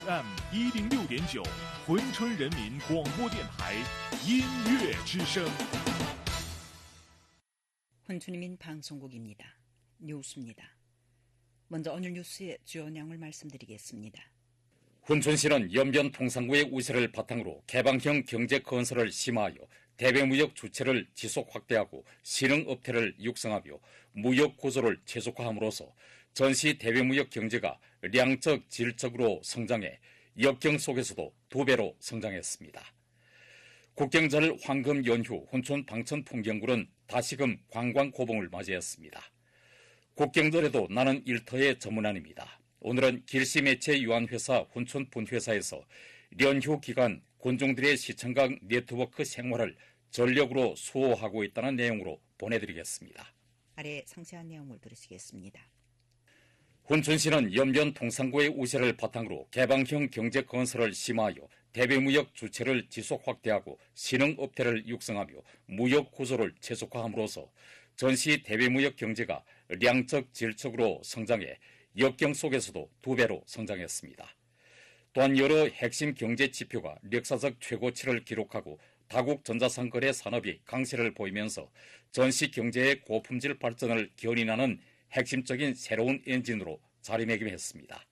FM106.9珲春人民广播电台音乐之声。 珲春人民방송국입니다. 뉴스입니다. 먼저 오늘 뉴스의 주요 내용을 말씀드리겠습니다. 珲春시는 연변 통상구의 우세를 바탕으로 개방형 경제 건설을 심화하여 대외무역 주체를 지속 확대하고 신흥업태를 육성하며 무역 구조를 최적화함으로써 전시 대외무역 경제가量적, 질적으로 성장해 역경 속에서도 2배로 성장했습니다. 국경절 황금 연휴 혼촌 방천풍경굴은 다시금 관광고봉을 맞이했습니다. 국경절에도 나는 일터의 전문안입니다. 오늘은 길시매체유한회사 혼촌 분회사에서 연휴 기간 군중들의 시청각 네트워크 생활을 전력으로 수호하고 있다는 내용으로 보내드리겠습니다. 아래 상세한 내용을 들으시겠습니다. 珲春시는 연변 통상구의 우세를 바탕으로 개방형 경제 건설을 심화하여 대외무역 주체를 지속 확대하고 신흥업태를 육성하며 무역 구조를 최적화함으로써 전시 대외무역 경제가量적, 질적으로 성장해 역경 속에서도 2배로 성장했습니다. 또한 여러 핵심 경제 지표가 역사적 최고치를 기록하고 다국 전자상거래 산업이 강세를 보이면서 전시 경제의 고품질 발전을 견인하는 핵심적인 새로운 엔진으로 자리매김했습니다.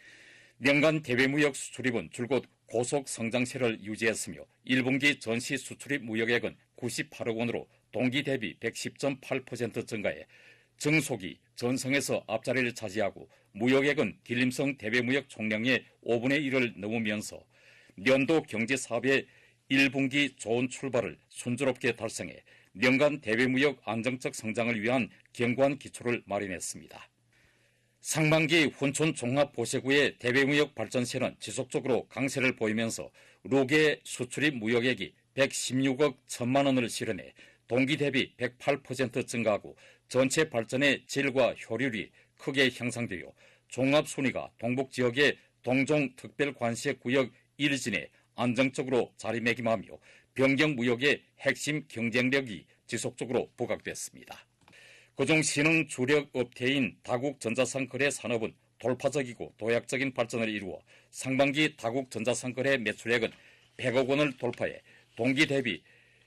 년간 대외무역 수출입은 줄곧 고속 성장세를 유지했으며 1분기 전시 수출입 무역액은 98억 원으로 동기 대비 110.8% 증가해 증속이 전성에서 앞자리를 차지하고 무역액은 딜림성 대외무역 총량의 5분의 1을 넘으면서 년도 경제사업의 1분기 좋은 출발을 순조롭게 달성해 년간 대외무역 안정적 성장을 위한 견고한 기초를 마련했습니다. 상반기 혼촌 종합보세구의 대외무역 발전세는 지속적으로 강세를 보이면서 록의 수출입 무역액이 116억 1천만 원을 실현해 동기 대비 108% 증가하고 전체 발전의 질과 효율이 크게 향상되어 종합순위가 동북지역의 동종특별관세구역 1진에 안정적으로 자리매김하며 변경무역의 핵심 경쟁력이 지속적으로 부각됐습니다. 그중 신흥 주력 업태인 다국 전자상거래 산업은 돌파적이고 도약적인 발전을 이루어 상반기 다국 전자상거래 매출액은 100억 원을 돌파해 동기 대비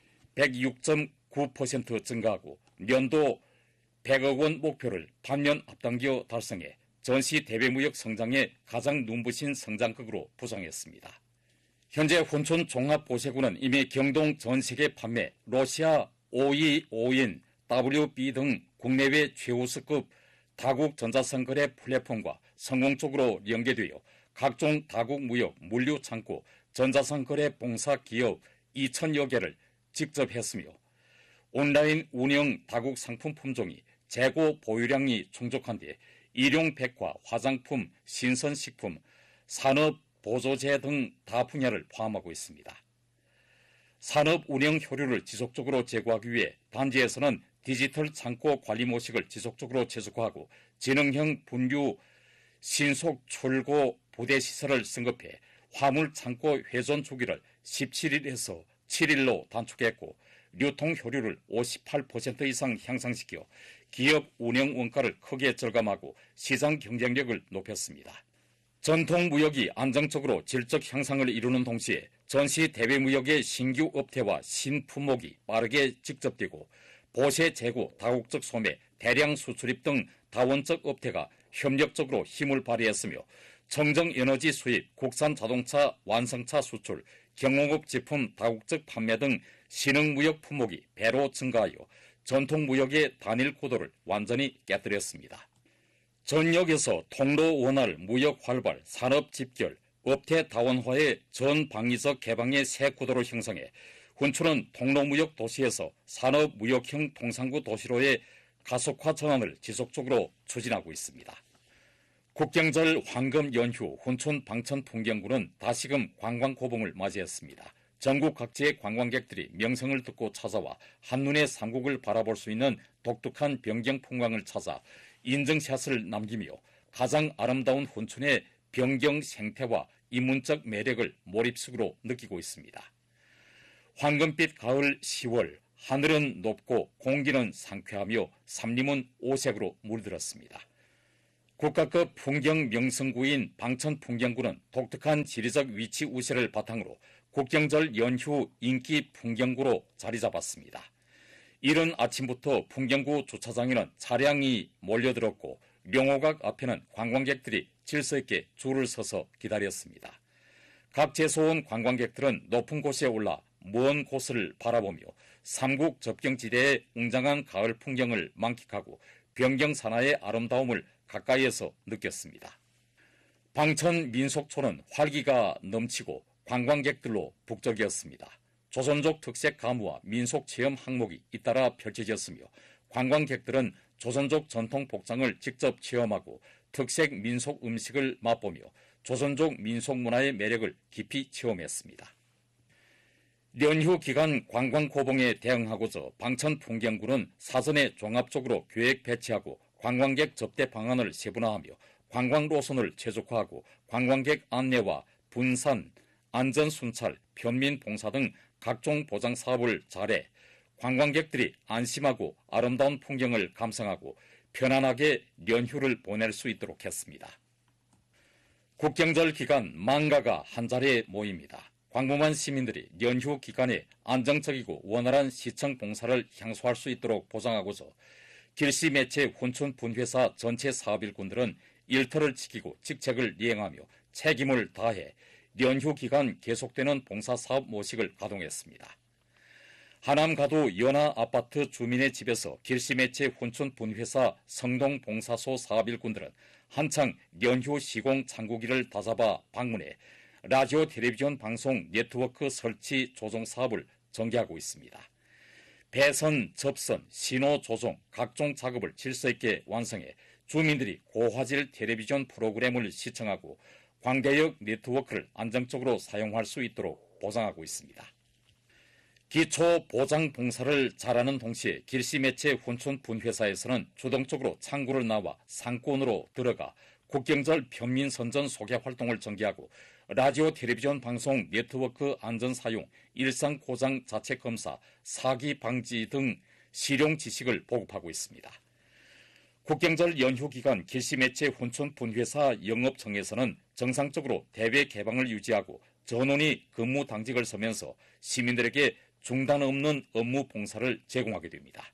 106.9% 증가하고 연도 100억 원 목표를 반년 앞당겨 달성해 전시 대외무역 성장의 가장 눈부신 성장극으로 부상했습니다. 현재 혼촌 종합보세구는 이미 경동 전세계 판매, 러시아 OEO인 WB 등 국내외 최우수급 다국 전자상거래 플랫폼과 성공적으로 연계되어 각종 다국 무역, 물류 창고, 전자상거래 봉사 기업 2천여 개를 직접 했으며 온라인 운영 다국 상품 품종이 재고 보유량이 충족한데 일용 백화, 화장품, 신선식품, 산업 보조제 등 다 분야를 포함하고 있습니다. 산업 운영 효율을 지속적으로 제고하기 위해 단지에서는 디지털 창고 관리 모식을 지속적으로 최적화하고 지능형 분류 신속 출고 부대 시설을 승급해 화물 창고 회전 주기를 17일에서 7일로 단축했고 유통 효율을 58% 이상 향상시켜 기업 운영 원가를 크게 절감하고 시장 경쟁력을 높였습니다. 전통 무역이 안정적으로 질적 향상을 이루는 동시에 전시 대외무역의 신규 업태와 신품목이 빠르게 직접되고 보세 재고, 다국적 소매, 대량 수출입 등 다원적 업태가 협력적으로 힘을 발휘했으며 청정에너지 수입, 국산 자동차 완성차 수출, 경공업 제품 다국적 판매 등 신흥무역 품목이 배로 증가하여 전통무역의 단일 구도를 완전히 깨뜨렸습니다. 전역에서 통로 원활, 무역 활발, 산업 집결, 업태 다원화의 전방위적 개방의 새 구도를 형성해珲春은 통로무역 도시에서 산업무역형 통상구 도시로의 가속화 전환을 지속적으로 추진하고 있습니다. 국경절 황금 연휴 혼촌 방천풍경구는 다시금 관광고봉을 맞이했습니다. 전국 각지의 관광객들이 명성을 듣고 찾아와 한눈에 삼국을 바라볼 수 있는 독특한 변경풍광을 찾아 인증샷을 남기며 가장 아름다운 혼촌의 변경 생태와 인문적 매력을 몰입식으로 느끼고 있습니다. 황금빛 가을 10월, 하늘은 높고 공기는 상쾌하며 삼림은 오색으로 물들었습니다. 국가급 풍경 명성구인 방천풍경구는 독특한 지리적 위치 우세를 바탕으로 국경절 연휴 인기 풍경구로 자리 잡았습니다. 이른 아침부터 풍경구 주차장에는 차량이 몰려들었고 룡호각 앞에는 관광객들이 질서 있게 줄을 서서 기다렸습니다. 각 제소온 관광객들은 높은 곳에 올라 먼 곳을 바라보며 삼국 접경지대의 웅장한 가을 풍경을 만끽하고 변경 산하의 아름다움을 가까이에서 느꼈습니다. 방천 민속촌은 활기가 넘치고 관광객들로 북적이었습니다. 조선족 특색 가무와 민속 체험 항목이 잇따라 펼쳐졌으며 관광객들은 조선족 전통 복장을 직접 체험하고 특색 민속 음식을 맛보며 조선족 민속 문화의 매력을 깊이 체험했습니다. 연휴 기간 관광 고봉에 대응하고자 방천풍경구는 사전에 종합적으로 계획 배치하고 관광객 접대 방안을 세분화하며 관광 노선을 최적화하고 관광객 안내와 분산, 안전순찰, 편민봉사 등 각종 보장 사업을 잘해 관광객들이 안심하고 아름다운 풍경을 감상하고 편안하게 연휴를 보낼 수 있도록 했습니다. 국경절 기간 망가가 한자리에 모입니다. 광범한 시민들이 연휴 기간에 안정적이고 원활한 시청 봉사를 향수할 수 있도록 보장하고자 길시매체 혼촌분회사 전체 사업일꾼들은 일터를 지키고 직책을 이행하며 책임을 다해 연휴 기간 계속되는 봉사사업 모식을 가동했습니다. 하남가도 연하아파트 주민의 집에서 길시매체 혼촌분회사 성동봉사소 사업일꾼들은 한창 연휴 시공 장구기를 다잡아 방문해 라디오 텔레비전 방송 네트워크 설치 조정 사업을 전개하고 있습니다. 배선, 접선, 신호 조정, 각종 작업을 질서 있게 완성해 주민들이 고화질 텔레비전 프로그램을 시청하고 광대역 네트워크를 안정적으로 사용할 수 있도록 보장하고 있습니다. 기초 보장 봉사를 잘하는 동시에 길시매체 혼촌분회사에서는 주동적으로 창구를 나와 상권으로 들어가 국경절 편민선전 소개 활동을 전개하고 라디오 텔레비전 방송 네트워크 안전사용, 일상고장 자체검사, 사기 방지 등 실용 지식을 보급하고 있습니다. 국경절 연휴 기간 길시매체 혼촌분회사 영업청에서는 정상적으로 대외 개방을 유지하고 전원이 근무 당직을 서면서 시민들에게 중단 없는 업무 봉사를 제공하게 됩니다.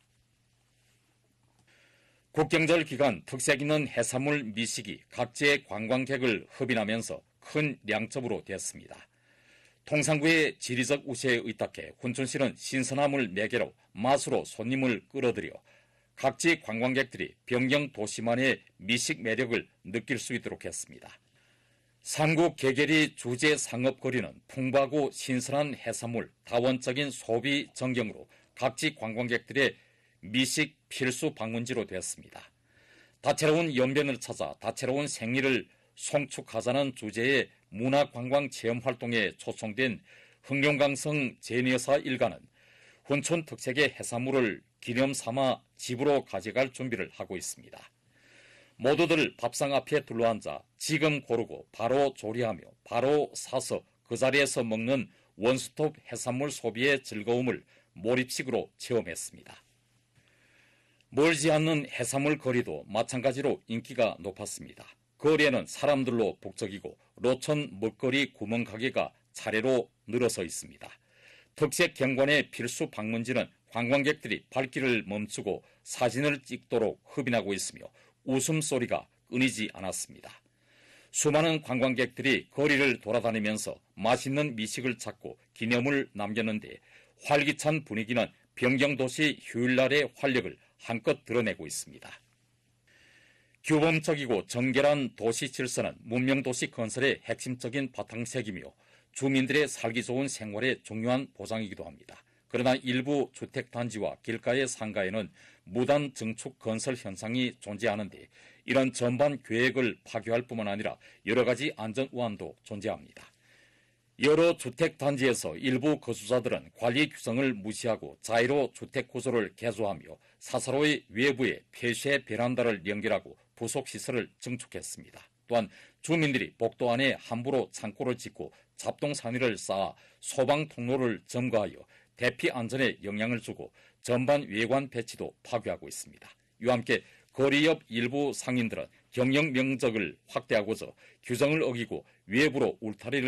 국경절 기간 특색 있는 해산물 미식이 각지의 관광객을 흡인하면서 큰 양첩으로 되었습니다. 통상구의 지리적 우세에 의탁해 혼촌시는 신선함을 매개로 맛으로 손님을 끌어들여 각지 관광객들이 변경 도시만의 미식 매력을 느낄 수 있도록 했습니다. 삼국 개계리 주재 상업거리는 풍부하고 신선한 해산물, 다원적인 소비 전경으로 각지 관광객들의 미식 필수 방문지로 되었습니다. 다채로운 연변을 찾아 다채로운 생리를 송축하자는 주제의 문화관광 체험활동에 초청된 흥룡강성 제니여사 일가는 혼촌 특색의 해산물을 기념 삼아 집으로 가져갈 준비를 하고 있습니다. 모두들 밥상 앞에 둘러앉아 지금 고르고 바로 조리하며 바로 사서 그 자리에서 먹는 원스톱 해산물 소비의 즐거움을 몰입식으로 체험했습니다. 멀지 않는 해산물 거리도 마찬가지로 인기가 높았습니다. 거리에는 사람들로 북적이고 로천 먹거리 구멍가게가 차례로 늘어서 있습니다. 특색 경관의 필수 방문지는 관광객들이 발길을 멈추고 사진을 찍도록 흡인하고 있으며 웃음소리가 끊이지 않았습니다. 수많은 관광객들이 거리를 돌아다니면서 맛있는 미식을 찾고 기념을 남겼는데 활기찬 분위기는 변경도시 휴일날의 활력을 한껏 드러내고 있습니다. 규범적이고 정결한 도시 질서는 문명도시 건설의 핵심적인 바탕색이며 주민들의 살기 좋은 생활의 중요한 보장이기도 합니다. 그러나 일부 주택단지와 길가의 상가에는 무단 증축 건설 현상이 존재하는데 이런 전반 계획을 파괴할 뿐만 아니라 여러 가지 안전 우환도 존재합니다. 여러 주택단지에서 일부 거주자들은 관리 규정을 무시하고 자의로 주택 구조를 개조하며 사사로이 외부에 폐쇄 베란다를 연결하고 부속시설을 증축했습니다. 또한 주민들이 복도 안에 함부로 창고를 짓고 잡동사니를 쌓아 소방 통로를 점거하여 대피 안전에 영향을 주고 전반 외관 배치도 파괴하고 있습니다. 이와 함께 거리 옆 일부 상인들은 경영 명적을 확대하고자 규정을 어기고 외부로 울타리를